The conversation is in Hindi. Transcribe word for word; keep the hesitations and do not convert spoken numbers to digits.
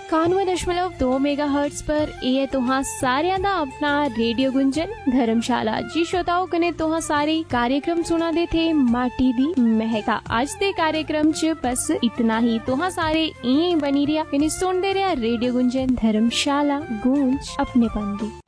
इक्यानवे दशमलव दो मेगा हर्ट्ज पर ये तुहा सारिया दा अपना रेडियो गुंजन धर्मशाला। जी श्रोताओ कने तुहा सारे कार्यक्रम सुना दे थे माटी दी महका। आज दे कार्यक्रम च बस इतना ही। तुहा सारे यहीं बनी रिया कने सुनदे रिया रेडियो गुंजन धर्मशाला, गूंज अपने पंदी।